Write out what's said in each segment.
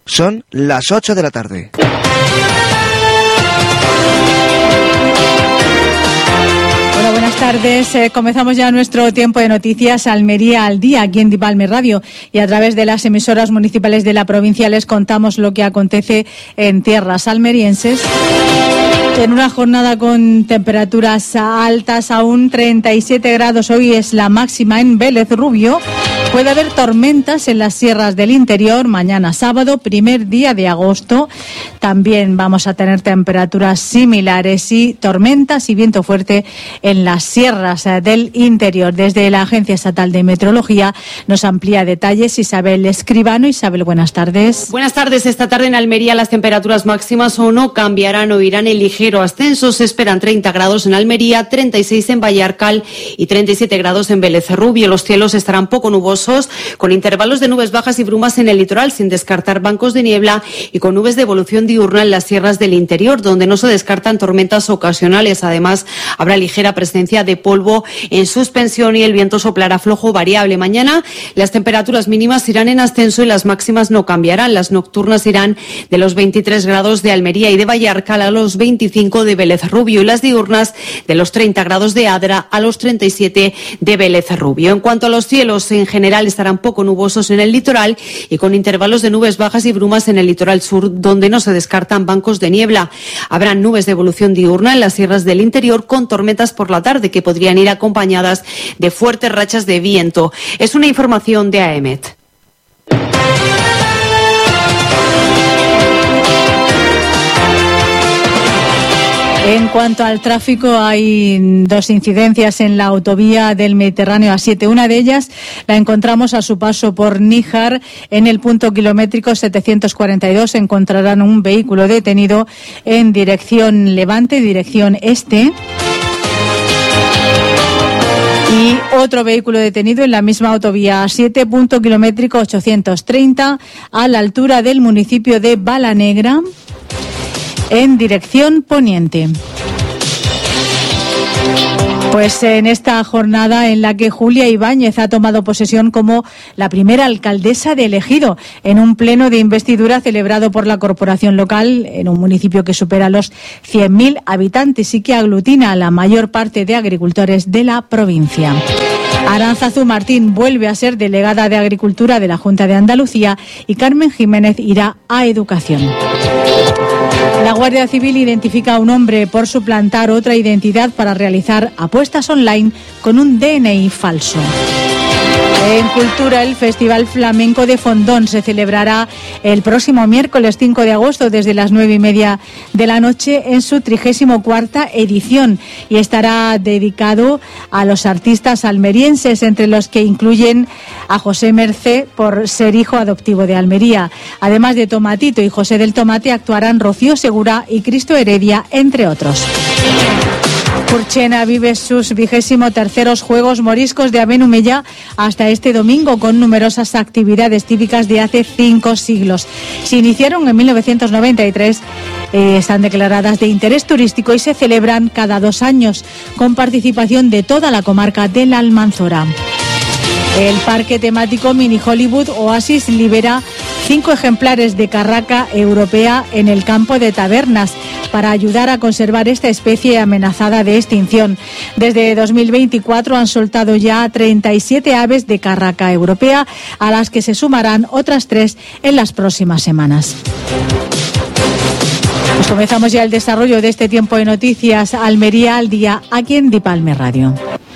Son las 8 de la tarde. Hola, buenas tardes. Comenzamos ya nuestro tiempo de noticias Almería al día, aquí en Dipalme Radio. Y a través de las emisoras municipales de la provincia les contamos lo que acontece en tierras almerienses. En una jornada con temperaturas altas, aún 37 grados, hoy es la máxima en Vélez Rubio. Puede haber tormentas en las sierras del interior, mañana sábado, primer día de agosto. También vamos a tener temperaturas similares y tormentas y viento fuerte en las sierras del interior. Desde la Agencia Estatal de Meteorología nos amplía detalles Isabel Escribano. Isabel, buenas tardes. Buenas tardes. Esta tarde en Almería las temperaturas máximas o no cambiarán o irán en ligero ascenso. Se esperan 30 grados en Almería, 36 en Vallarcal y 37 grados en Vélez Rubio. Los cielos estarán poco nubosos, con intervalos de nubes bajas y brumas en el litoral, sin descartar bancos de niebla, y con nubes de evolución diurna en las sierras del interior, donde no se descartan tormentas ocasionales. Además, habrá ligera presencia de polvo en suspensión y el viento soplará flojo variable. Mañana las temperaturas mínimas irán en ascenso y las máximas no cambiarán. Las nocturnas irán de los 23 grados de Almería y de Vallarcal a los 25 de Vélez Rubio, y las diurnas de los 30 grados de Adra a los 37 de Vélez Rubio. En cuanto a los cielos, en general estarán poco nubosos en el litoral y con intervalos de nubes bajas y brumas en el litoral sur, donde no se descartan bancos de niebla. Habrá nubes de evolución diurna en las sierras del interior, con tormentas por la tarde que podrían ir acompañadas de fuertes rachas de viento. Es una información de AEMET. En cuanto al tráfico, hay dos incidencias en la autovía del Mediterráneo A7. Una de ellas la encontramos a su paso por Níjar. En el punto kilométrico 742 encontrarán un vehículo detenido en dirección levante, dirección este. Y otro vehículo detenido en la misma autovía A7, punto kilométrico 830, a la altura del municipio de Balanegra, en dirección poniente. Pues en esta jornada en la que Julia Ibáñez ha tomado posesión como la primera alcaldesa de Ejido, en un pleno de investidura celebrado por la corporación local en un municipio que supera los 100.000 habitantes y que aglutina a la mayor parte de agricultores de la provincia. Aránzazu Martín vuelve a ser delegada de Agricultura de la Junta de Andalucía y Carmen Jiménez irá a Educación. La Guardia Civil identifica a un hombre por suplantar otra identidad para realizar apuestas online con un DNI falso. En Cultura, el Festival Flamenco de Fondón se celebrará el próximo miércoles 5 de agosto desde las 9:30 de la noche en su 34ª edición y estará dedicado a los artistas almerienses, entre los que incluyen a José Mercé por ser hijo adoptivo de Almería. Además de Tomatito y José del Tomate, actuarán Rocío Segura y Cristo Heredia, entre otros. Purchena vive sus 23º Juegos Moriscos de Abenumella hasta este domingo, con numerosas actividades típicas de hace 5 siglos. Se iniciaron en 1993, están declaradas de interés turístico y se celebran cada 2 años, con participación de toda la comarca de la Almanzora. El parque temático Mini Hollywood Oasis libera 5 ejemplares de carraca europea en el campo de Tabernas para ayudar a conservar esta especie amenazada de extinción. Desde 2024 han soltado ya 37 aves de carraca europea, a las que se sumarán otras 3 en las próximas semanas. Pues comenzamos ya el desarrollo de este tiempo de noticias Almería al día, aquí en Dipalme Radio.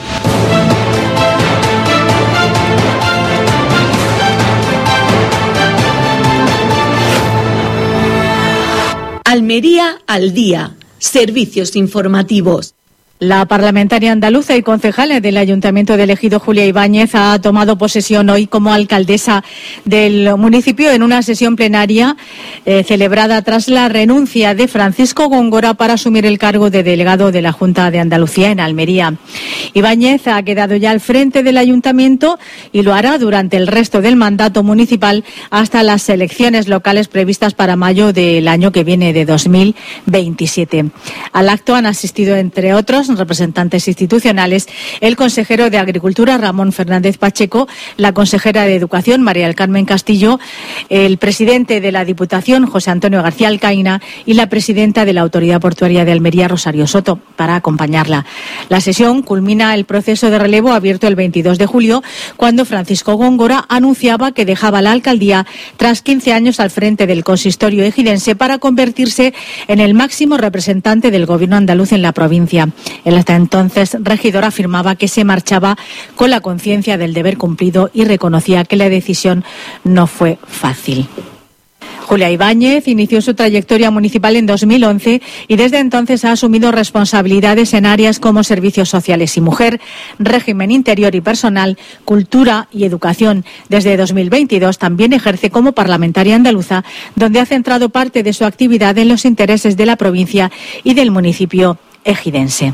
Almería al día. Servicios informativos. La parlamentaria andaluza y concejala del Ayuntamiento de Ejido, Julia Ibáñez, ha tomado posesión hoy como alcaldesa del municipio en una sesión plenaria celebrada tras la renuncia de Francisco Góngora para asumir el cargo de delegado de la Junta de Andalucía en Almería. Ibáñez ha quedado ya al frente del Ayuntamiento y lo hará durante el resto del mandato municipal hasta las elecciones locales previstas para mayo del año que viene, de 2027. Al acto han asistido, entre otros, socialistas, representantes institucionales, el consejero de Agricultura, Ramón Fernández Pacheco, la consejera de Educación, María del Carmen Castillo, el presidente de la Diputación, José Antonio García Alcaina, y la presidenta de la Autoridad Portuaria de Almería, Rosario Soto, para acompañarla. La sesión culmina el proceso de relevo abierto el 22 de julio, cuando Francisco Góngora anunciaba que dejaba la alcaldía tras 15 años al frente del consistorio ejidense para convertirse en el máximo representante del gobierno andaluz en la provincia. El hasta entonces regidor afirmaba que se marchaba con la conciencia del deber cumplido y reconocía que la decisión no fue fácil. Julia Ibáñez inició su trayectoria municipal en 2011 y desde entonces ha asumido responsabilidades en áreas como servicios sociales y mujer, régimen interior y personal, cultura y educación. Desde 2022 también ejerce como parlamentaria andaluza, donde ha centrado parte de su actividad en los intereses de la provincia y del municipio ejidense.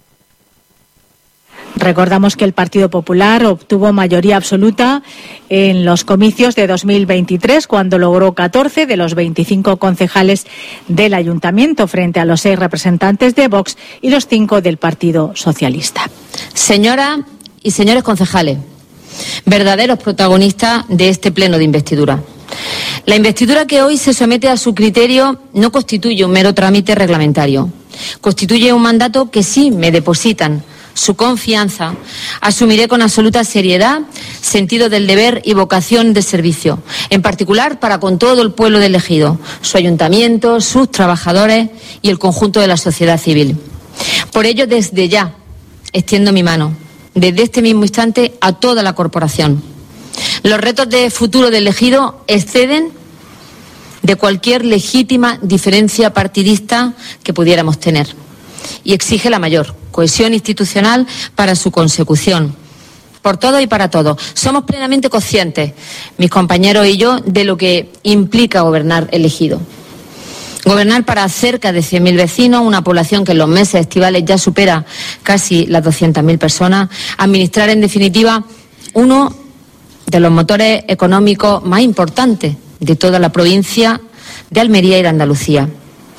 Recordamos que el Partido Popular obtuvo mayoría absoluta en los comicios de 2023, cuando logró 14 de los 25 concejales del Ayuntamiento, frente a los 6 representantes de Vox y los 5 del Partido Socialista. Señoras y señores concejales, verdaderos protagonistas de este pleno de investidura. La investidura que hoy se somete a su criterio no constituye un mero trámite reglamentario. Constituye un mandato que sí me depositan su confianza, asumiré con absoluta seriedad, sentido del deber y vocación de servicio, en particular para con todo el pueblo del Ejido, su ayuntamiento, sus trabajadores y el conjunto de la sociedad civil. Por ello, desde ya, extiendo mi mano, desde este mismo instante, a toda la corporación. Los retos de futuro del Ejido exceden de cualquier legítima diferencia partidista que pudiéramos tener y exige la mayor cohesión institucional para su consecución, por todo y para todo. Somos plenamente conscientes, mis compañeros y yo, de lo que implica gobernar el Ejido. Gobernar para cerca de 100.000 vecinos, una población que en los meses estivales ya supera casi las 200.000 personas. Administrar, en definitiva, uno de los motores económicos más importantes de toda la provincia de Almería y de Andalucía.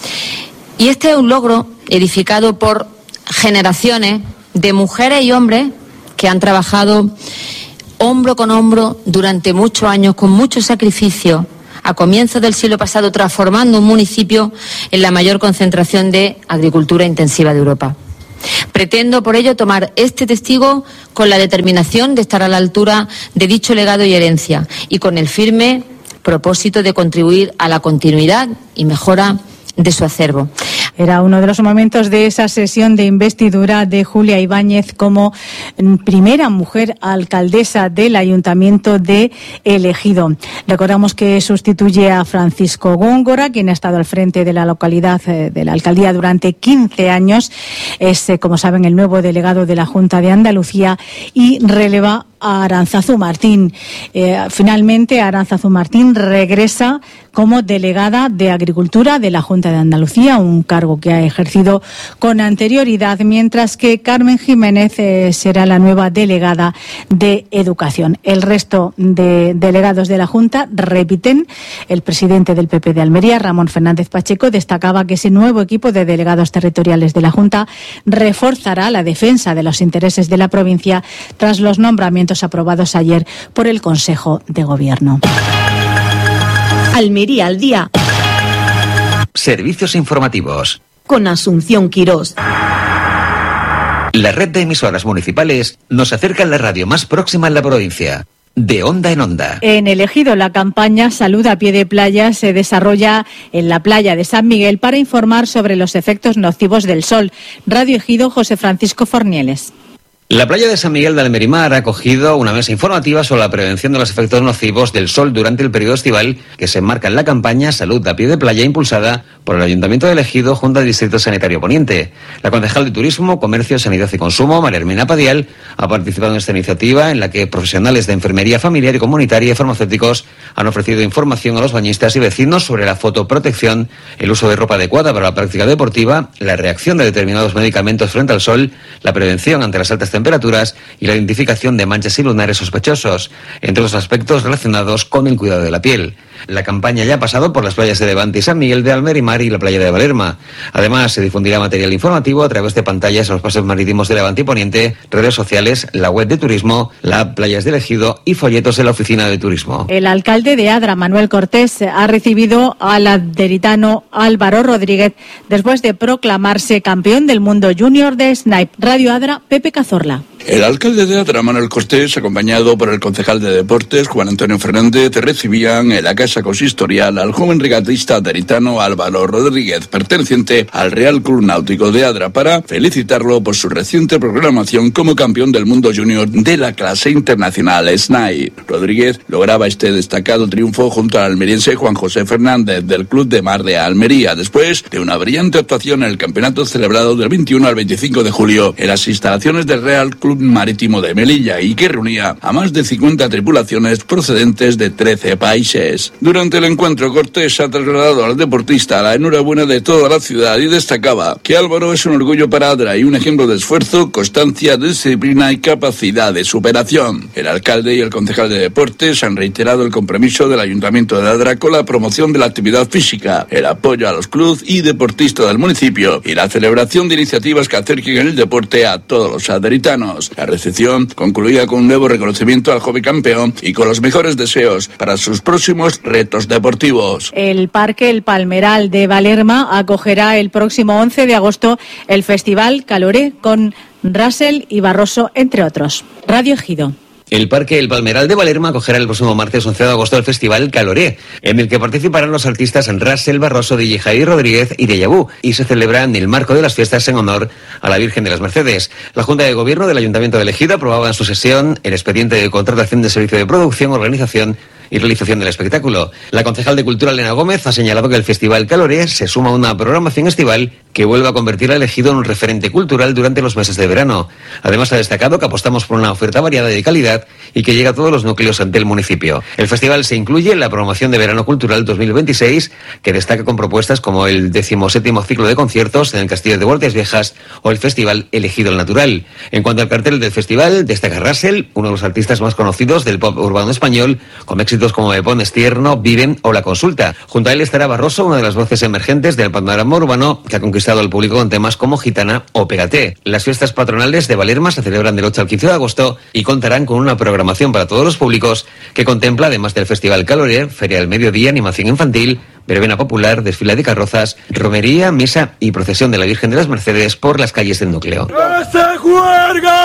Y este es un logro edificado por generaciones de mujeres y hombres que han trabajado hombro con hombro durante muchos años, con mucho sacrificio, a comienzos del siglo pasado, transformando un municipio en la mayor concentración de agricultura intensiva de Europa. Pretendo, por ello, tomar este testigo con la determinación de estar a la altura de dicho legado y herencia y con el firme propósito de contribuir a la continuidad y mejora de su acervo. Era uno de los momentos de esa sesión de investidura de Julia Ibáñez como primera mujer alcaldesa del Ayuntamiento de El Ejido. Recordamos que sustituye a Francisco Góngora, quien ha estado al frente de la localidad, de la alcaldía durante 15 años. Es, como saben, el nuevo delegado de la Junta de Andalucía y releva a Arantzazu Martín. Finalmente, Arantzazu Martín regresa como delegada de Agricultura de la Junta de Andalucía, un cargo que ha ejercido con anterioridad, mientras que Carmen Jiménez será la nueva delegada de Educación. El resto de delegados de la Junta repiten. El presidente del PP de Almería, Ramón Fernández Pacheco, destacaba que ese nuevo equipo de delegados territoriales de la Junta reforzará la defensa de los intereses de la provincia tras los nombramientos aprobados ayer por el Consejo de Gobierno. Almería al día. Servicios informativos. Con Asunción Quirós. La red de emisoras municipales nos acerca a la radio más próxima en la provincia. De onda en onda. En El Ejido, la campaña Salud a Pie de Playa se desarrolla en la playa de San Miguel para informar sobre los efectos nocivos del sol. Radio Ejido, José Francisco Fornieles. La playa de San Miguel de Almerimar ha acogido una mesa informativa sobre la prevención de los efectos nocivos del sol durante el periodo estival, que se enmarca en la campaña Salud a Pie de Playa, impulsada por el Ayuntamiento de El Ejido junto al Distrito Sanitario Poniente. La concejal de Turismo, Comercio, Sanidad y Consumo, María Hermina Padial, ha participado en esta iniciativa en la que profesionales de enfermería familiar y comunitaria y farmacéuticos han ofrecido información a los bañistas y vecinos sobre la fotoprotección, el uso de ropa adecuada para la práctica deportiva, la reacción de determinados medicamentos frente al sol, la prevención ante las altas temperaturas y la identificación de manchas y lunares sospechosos, entre los aspectos relacionados con el cuidado de la piel. La campaña ya ha pasado por las playas de Levante y San Miguel de Almerimar y la playa de Valerma. Además, se difundirá material informativo a través de pantallas en los paseos marítimos de Levante y Poniente, redes sociales, la web de turismo, la app Playas de Ejido y folletos en la oficina de turismo. El alcalde de Adra, Manuel Cortés, ha recibido al aderitano Álvaro Rodríguez después de proclamarse campeón del mundo junior de Snipe. Radio Adra, Pepe Cazorla. El alcalde de Adra, Manuel Cortés, acompañado por el concejal de Deportes, Juan Antonio Fernández, recibían en la casa consistorial al joven regatista aderitano Álvaro Rodríguez, perteneciente al Real Club Náutico de Adra, para felicitarlo por su reciente proclamación como campeón del mundo junior de la clase internacional Snipe. Rodríguez lograba este destacado triunfo junto al almeriense Juan José Fernández del Club de Mar de Almería, después de una brillante actuación en el campeonato celebrado del 21 al 25 de julio en las instalaciones del Real Club Marítimo de Melilla y que reunía a más de 50 tripulaciones procedentes de 13 países. Durante el encuentro, Cortés ha trasladado al deportista la enhorabuena de toda la ciudad y destacaba que Álvaro es un orgullo para Adra y un ejemplo de esfuerzo, constancia, disciplina y capacidad de superación. El alcalde y el concejal de Deportes han reiterado el compromiso del Ayuntamiento de Adra con la promoción de la actividad física, el apoyo a los clubes y deportistas del municipio y la celebración de iniciativas que acerquen el deporte a todos los aderitanos. La recepción concluía con un nuevo reconocimiento al joven campeón y con los mejores deseos para sus próximos retos deportivos. El Parque El Palmeral de Valerma acogerá el próximo 11 de agosto el Festival Caloré con Russell y Barroso, entre otros. Radio Ejido. El Parque El Palmeral de Valerma acogerá el próximo martes 11 de agosto el Festival Caloré, en el que participarán los artistas Russell, Barroso, DJ Jair Rodríguez y Deja Vu, y se celebra en el marco de las fiestas en honor a la Virgen de las Mercedes. La Junta de Gobierno del Ayuntamiento de Ejido aprobaba en su sesión el expediente de contratación de servicio de producción, organización y realización del espectáculo. La concejal de Cultura, Elena Gómez, ha señalado que el Festival Caloré se suma a una programación estival que vuelve a convertir al Ejido en un referente cultural durante los meses de verano. Además, ha destacado que apostamos por una oferta variada y de calidad y que llega a todos los núcleos ante el municipio. El festival se incluye en la programación de Verano Cultural 2026, que destaca con propuestas como el 17º ciclo de conciertos en el Castillo de Huertas Viejas o el Festival El Ejido al Natural. En cuanto al cartel del festival, destaca Russell, uno de los artistas más conocidos del pop urbano español, con éxitos como Me Pones Tierno, Viven o La Consulta. Junto a él estará Barroso, una de las voces emergentes del panorama urbano que ha conquistado al público con temas como Gitana o Pégate. Las fiestas patronales de Valerma se celebran del 8 al 15 de agosto y contarán con una programación para todos los públicos que contempla, además del Festival Caloré, Feria del Mediodía, animación infantil, verbena popular, desfile de carrozas, romería, misa y procesión de la Virgen de las Mercedes por las calles del núcleo. ¡Se juerga!